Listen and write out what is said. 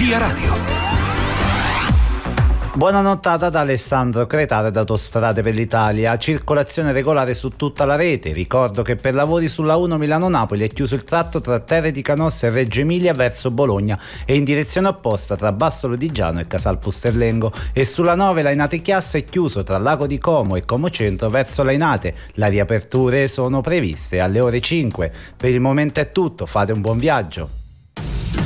Via Radio. Buona nottata da Alessandro Cretare da Autostrade per l'Italia. Circolazione regolare su tutta la rete. Ricordo che per lavori sulla 1 Milano-Napoli è chiuso il tratto tra Terre di Canossa e Reggio Emilia verso Bologna e in direzione opposta tra Bassolo di Giano e Casal Pusterlengo, e sulla 9 Lainate-Chiasso è chiuso tra Lago di Como e Como Centro verso Lainate. Le riaperture sono previste alle ore 5. Per il momento è tutto, fate un buon viaggio.